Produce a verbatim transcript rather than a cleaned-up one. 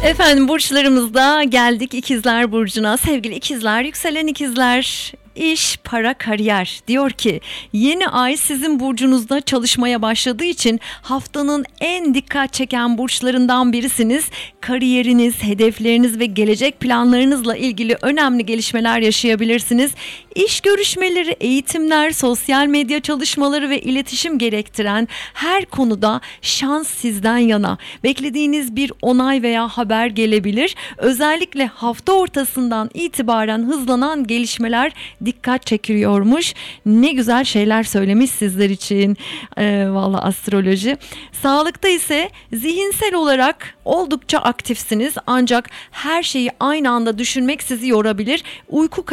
Efendim burçlarımızda geldik ikizler burcuna. Sevgili ikizler, yükselen ikizler, iş, para, kariyer. Diyor ki yeni ay sizin burcunuzda çalışmaya başladığı için haftanın en dikkat çeken burçlarından birisiniz. Kariyeriniz, hedefleriniz ve gelecek planlarınızla ilgili önemli gelişmeler yaşayabilirsiniz. İş görüşmeleri, eğitimler, sosyal medya çalışmaları ve iletişim gerektiren her konuda şans sizden yana. Beklediğiniz bir onay veya haber gelebilir. Özellikle hafta ortasından itibaren hızlanan gelişmeler dikkat çekiyormuş. Ne güzel şeyler söylemiş sizler için. Ee, Valla astroloji. Sağlıkta ise zihinsel olarak oldukça aktifsiniz. Ancak her şeyi aynı anda düşünmek sizi yorabilir. Uyku